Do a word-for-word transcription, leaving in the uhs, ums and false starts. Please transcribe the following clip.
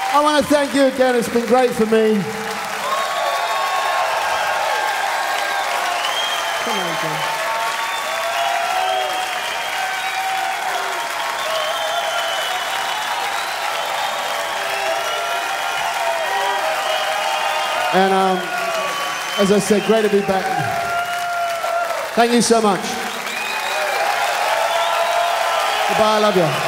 I want to thank you again. It's been great for me. Come on, John. And um, as I said, great to be back. Thank you so much. Goodbye, I love you.